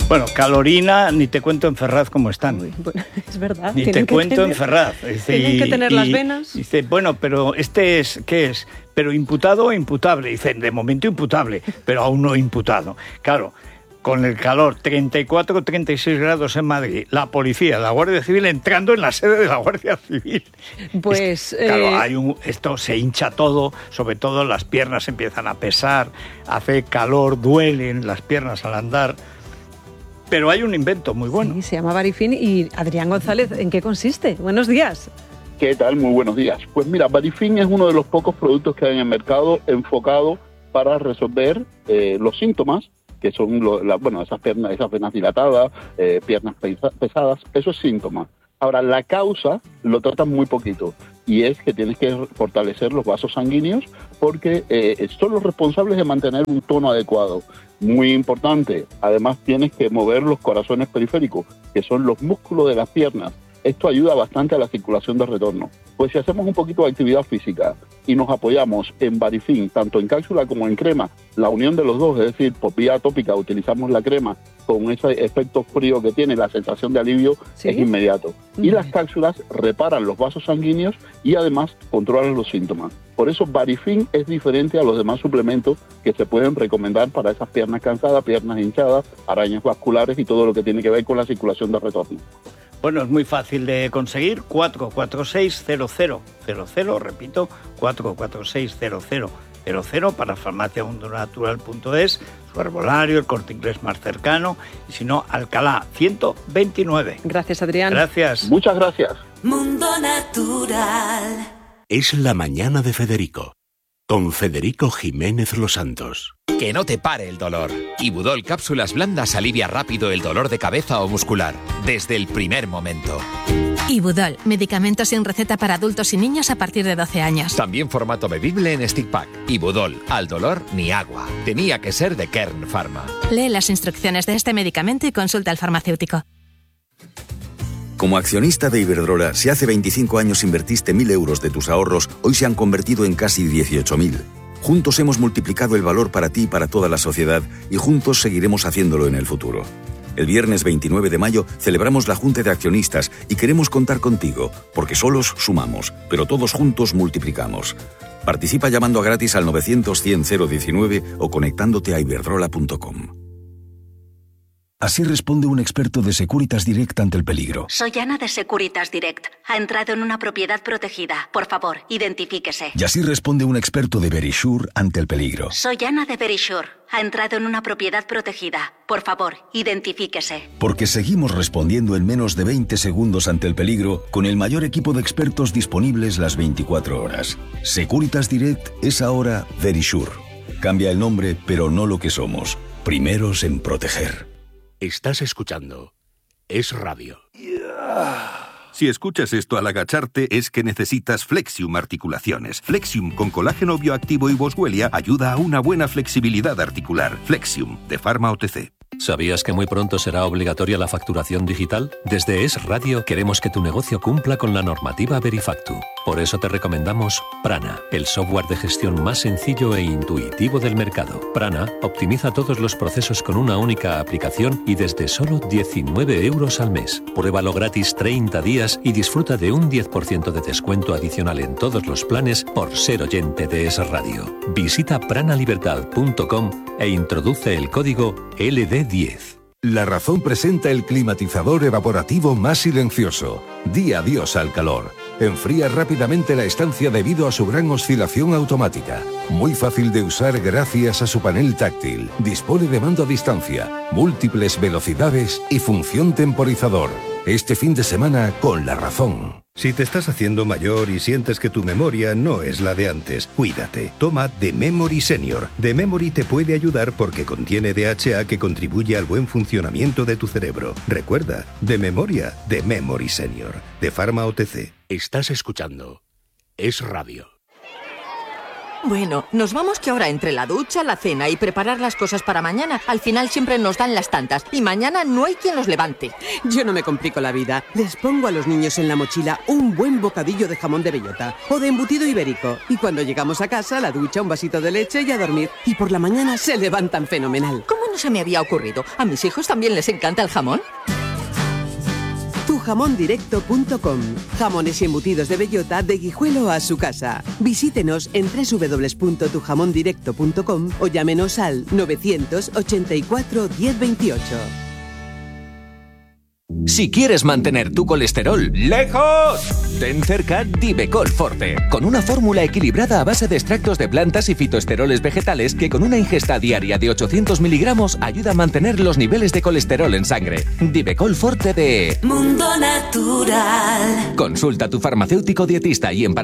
Bueno, Calorina, ni te cuento en Ferraz cómo están. Uy, bueno, es verdad. Ni te cuento en Ferraz. Tienen que tener las venas. Dice, bueno, pero ¿qué es? ¿Pero imputado o imputable? Dice, de momento imputable, pero aún no imputado. Claro, con el calor, 34, 36 grados en Madrid, la policía, la Guardia Civil entrando en la sede de la Guardia Civil. Pues... Claro, esto se hincha todo, sobre todo las piernas empiezan a pesar, hace calor, duelen las piernas al andar. Pero hay un invento muy bueno. Sí, se llama Varifin. Y Adrián González, ¿en qué consiste? Buenos días. ¿Qué tal? Muy buenos días. Pues mira, Varifin es uno de los pocos productos que hay en el mercado enfocado para resolver los síntomas, que son esas venas dilatadas, piernas pesadas, eso es síntoma. Ahora, la causa lo tratan muy poquito, y es que tienes que fortalecer los vasos sanguíneos porque son los responsables de mantener un tono adecuado. Muy importante, además tienes que mover los corazones periféricos, que son los músculos de las piernas. Esto ayuda bastante a la circulación de retorno. Pues si hacemos un poquito de actividad física y nos apoyamos en Varifin, tanto en cápsula como en crema, la unión de los dos, es decir, por vía tópica utilizamos la crema con ese efecto frío que tiene, la sensación de alivio es inmediato. Y las cápsulas reparan los vasos sanguíneos y además controlan los síntomas. Por eso Varifin es diferente a los demás suplementos que se pueden recomendar para esas piernas cansadas, piernas hinchadas, arañas vasculares y todo lo que tiene que ver con la circulación de retorno. Bueno, es muy fácil de conseguir, 446-0000, repito, 446-0000 para farmaciamundonatural.es, su herbolario, el Corte Inglés más cercano, y si no, Alcalá 129. Gracias, Adrián. Gracias. Muchas gracias. Mundo Natural. Es la mañana de Federico, con Federico Jiménez Los Santos. Que no te pare el dolor. Ibudol Cápsulas Blandas alivia rápido el dolor de cabeza o muscular, desde el primer momento. Ibudol, medicamento sin receta para adultos y niños a partir de 12 años. También formato bebible en stick pack. Ibudol, al dolor ni agua. Tenía que ser de Kern Pharma. Lee las instrucciones de este medicamento y consulta al farmacéutico. Como accionista de Iberdrola, si hace 25 años invertiste 1.000 euros de tus ahorros, hoy se han convertido en casi 18.000. Juntos hemos multiplicado el valor para ti y para toda la sociedad, y juntos seguiremos haciéndolo en el futuro. El viernes 29 de mayo celebramos la Junta de Accionistas y queremos contar contigo, porque solos sumamos, pero todos juntos multiplicamos. Participa llamando a gratis al 900-100-019 o conectándote a iberdrola.com. Así responde un experto de Securitas Direct ante el peligro. Soy Ana de Securitas Direct. Ha entrado en una propiedad protegida. Por favor, identifíquese. Y así responde un experto de Verisure ante el peligro. Soy Ana de Verisure. Ha entrado en una propiedad protegida. Por favor, identifíquese. Porque seguimos respondiendo en menos de 20 segundos ante el peligro con el mayor equipo de expertos disponibles las 24 horas. Securitas Direct es ahora Verisure. Cambia el nombre, pero no lo que somos. Primeros en proteger. Estás escuchando Es Radio. Si escuchas esto al agacharte es que necesitas Flexium Articulaciones. Flexium con colágeno bioactivo y boswellia ayuda a una buena flexibilidad articular. Flexium, de Pharma OTC. ¿Sabías que muy pronto será obligatoria la facturación digital? Desde Es Radio queremos que tu negocio cumpla con la normativa Verifactu. Por eso te recomendamos Prana, el software de gestión más sencillo e intuitivo del mercado. Prana optimiza todos los procesos con una única aplicación y desde solo 19 euros al mes. Pruébalo gratis 30 días y disfruta de un 10% de descuento adicional en todos los planes por ser oyente de Es Radio. Visita pranalibertad.com e introduce el código LD10. La Razón presenta el climatizador evaporativo más silencioso. Di adiós al calor. Enfría rápidamente la estancia debido a su gran oscilación automática. Muy fácil de usar gracias a su panel táctil. Dispone de mando a distancia, múltiples velocidades y función temporizador. Este fin de semana con La Razón. Si te estás haciendo mayor y sientes que tu memoria no es la de antes, cuídate. Toma The Memory Senior. The Memory te puede ayudar porque contiene DHA que contribuye al buen funcionamiento de tu cerebro. Recuerda, de memoria, The Memory Senior. De Pharma OTC. Estás escuchando Es Radio. Bueno, nos vamos que ahora entre la ducha, la cena y preparar las cosas para mañana, al final siempre nos dan las tantas y mañana no hay quien los levante. Yo no me complico la vida. Les pongo a los niños en la mochila un buen bocadillo de jamón de bellota o de embutido ibérico. Y cuando llegamos a casa, la ducha, un vasito de leche y a dormir. Y por la mañana se levantan fenomenal. ¿Cómo no se me había ocurrido? ¿A mis hijos también les encanta el jamón? Tujamondirecto.com. Jamones y embutidos de bellota de Guijuelo a su casa. Visítenos en www.tujamondirecto.com o llámenos al 984 1028. Si quieres mantener tu colesterol lejos, ten cerca Divecol Forte, con una fórmula equilibrada a base de extractos de plantas y fitoesteroles vegetales que con una ingesta diaria de 800 miligramos ayuda a mantener los niveles de colesterol en sangre. Divecol Forte de Mundo Natural. Consulta a tu farmacéutico dietista y en